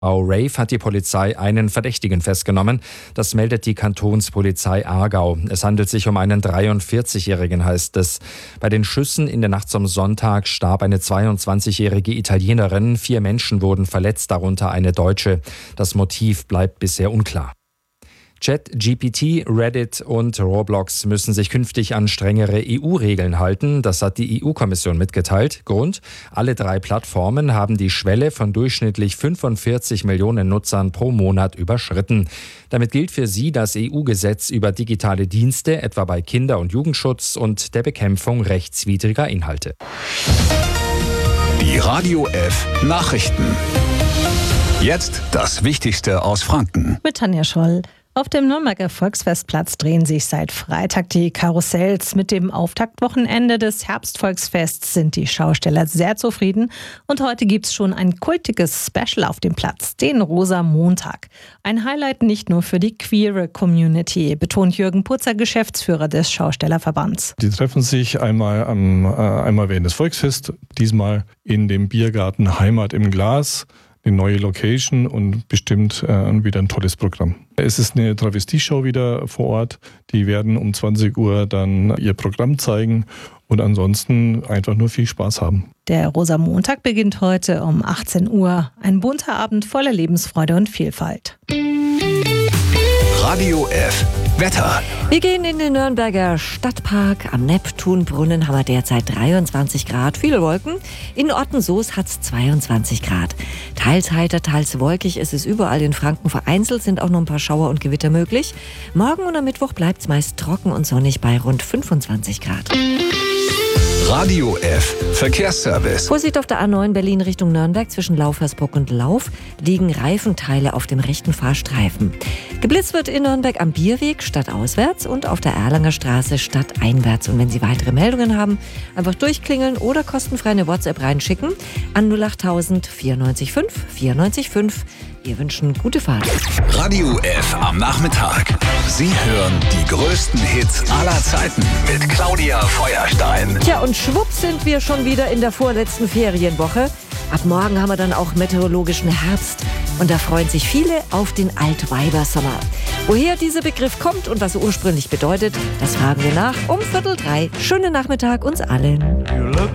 Rave hat die Polizei einen Verdächtigen festgenommen. Das meldet die Kantonspolizei Aargau. Es handelt sich um einen 43-Jährigen, heißt es. Bei den Schüssen in der Nacht zum Sonntag starb eine 22-jährige Italienerin. 4 Menschen wurden verletzt, darunter eine Deutsche. Das Motiv bleibt bisher unklar. ChatGPT, Reddit und Roblox müssen sich künftig an strengere EU-Regeln halten. Das hat die EU-Kommission mitgeteilt. Grund: alle 3 Plattformen haben die Schwelle von durchschnittlich 45 Millionen Nutzern pro Monat überschritten. Damit gilt für sie das EU-Gesetz über digitale Dienste, etwa bei Kinder- und Jugendschutz und der Bekämpfung rechtswidriger Inhalte. Die Radio F Nachrichten. Jetzt das Wichtigste aus Franken. Mit Tanja Scholl. Auf dem Nürnberger Volksfestplatz drehen sich seit Freitag die Karussells. Mit dem Auftaktwochenende des Herbstvolksfests sind die Schausteller sehr zufrieden. Und heute gibt's schon ein kultiges Special auf dem Platz, den Rosa-Montag. Ein Highlight nicht nur für die queere Community, betont Jürgen Putzer, Geschäftsführer des Schaustellerverbands. Die treffen sich einmal während des Volksfests, diesmal in dem Biergarten Heimat im Glas. Eine neue Location und bestimmt wieder ein tolles Programm. Es ist eine Travestie-Show wieder vor Ort. Die werden um 20 Uhr dann ihr Programm zeigen und ansonsten einfach nur viel Spaß haben. Der Rosa-Montag beginnt heute um 18 Uhr. Ein bunter Abend voller Lebensfreude und Vielfalt. Radio F Wetter. Wir gehen in den Nürnberger Stadtpark. Am Neptunbrunnen haben wir derzeit 23 Grad. Viele Wolken. In Ottensoos hat es 22 Grad. Teils heiter, teils wolkig ist es überall in Franken. Vereinzelt sind auch noch ein paar Schauer und Gewitter möglich. Morgen und am Mittwoch bleibt es meist trocken und sonnig bei rund 25 Grad. Radio F Verkehrsservice. Vorsicht auf der A9 Berlin Richtung Nürnberg zwischen Laufersburg und Lauf liegen Reifenteile auf dem rechten Fahrstreifen. Geblitzt wird in Nürnberg am Bierweg stadtauswärts und auf der Erlanger Straße stadteinwärts. Und wenn Sie weitere Meldungen haben, einfach durchklingeln oder kostenfrei eine WhatsApp reinschicken an 08000 94 5 94 5. Wir wünschen gute Fahrt. Radio F am Nachmittag. Sie hören die größten Hits aller Zeiten mit Claudia Feuerstein. Tja, und schwupps sind wir schon wieder in der vorletzten Ferienwoche. Ab morgen haben wir dann auch meteorologischen Herbst. Und da freuen sich viele auf den Altweibersommer. Woher dieser Begriff kommt und was er ursprünglich bedeutet, das fragen wir nach um 2:45. Schönen Nachmittag uns allen.